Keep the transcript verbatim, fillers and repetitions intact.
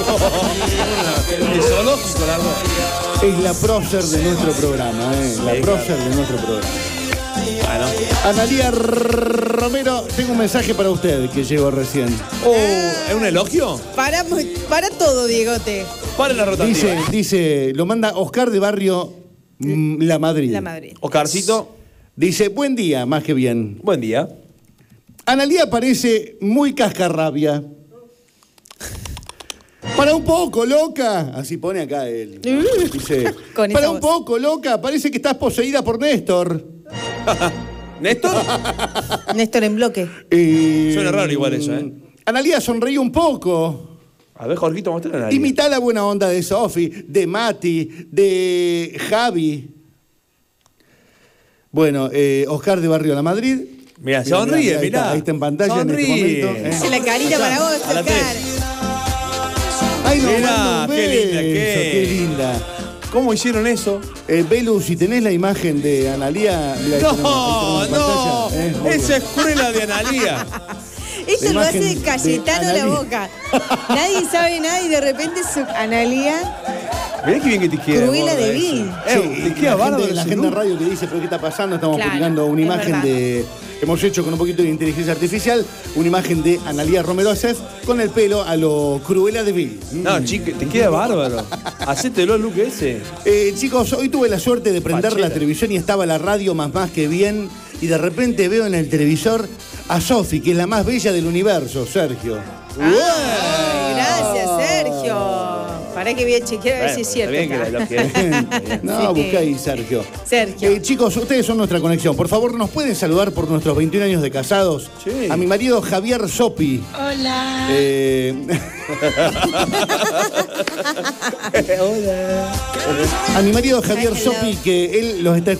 El zoológico, la verdad. Es la prócer de nuestro programa, ¿eh? La Sí, prócer claro. de nuestro programa. Bueno. Analía Romero, tengo un mensaje para usted que llegó recién. Oh, ¿es un elogio? Para, para todo, Diegote. Para la rotativa. Dice, dice, lo manda Oscar de Barrio mm, La Madrid. La Madrid. Oscarcito, Dice, buen día, más que bien. buen día. Analía parece muy cascarrabia. Para un poco, loca. Así pone acá él. Dice, Con para esa un voz. poco, loca, parece que estás poseída por Néstor. ¿Néstor? Néstor en bloque. Eh, Suena raro igual eso, ¿eh? Analía sonríe un poco. A ver, Jorgito, mostrá la nariz. Imita la buena onda de Sofi, de Mati, de Javi. Bueno, eh, Oscar de Barrio La Madrid. Mirá, Mirá, sonríe, ahí mirá. está, ahí está en pantalla Sonríe. en este momento. ¿eh? Hace la carita para vos, A la Oscar. tres. Ay, no, Mirá, manda un qué linda beso, que es. qué linda. ¿Cómo hicieron eso? Eh, Belu, si tenés la imagen de Analía... mirá, ahí No, tenemos- ahí tenemos en no. pantalla, ¿eh? Muy Esa bien. es cruela de Analía. Eso La lo hace imagen de Cayetano la Analía. boca. Nadie sabe nada y de repente su Analía. Mirá qué bien que te queda. Cruela gorda, de eso. Vil. Eh, Sí, te queda la bárbaro gente, la ese gente de look. radio que dice, pero ¿qué está pasando? Estamos Claro, es imagen verdad. de... Hemos hecho con un poquito de inteligencia artificial una imagen de Analía Romero Acef con el pelo a lo Cruella de Vil. No, chique, te queda bárbaro. Hacételo el look ese. Eh, chicos, hoy tuve la suerte de prender Fachera. la televisión y estaba la radio más más que bien y de repente veo en el televisor a Sofi, que es la más bella del universo, Sergio. Ay, gracias, Sergio. Para que voy a chequear a ver si es cierto. Está bien que la acá. elogie. No, Sí. busca ahí, Sergio. Sergio. Eh, chicos, ustedes son nuestra conexión. Por favor, ¿nos pueden saludar por nuestros veintiún años de casados? Sí. A mi marido Javier Sopi. Hola. Eh, Hola. a mi marido Javier Hello. Sopi, que él los está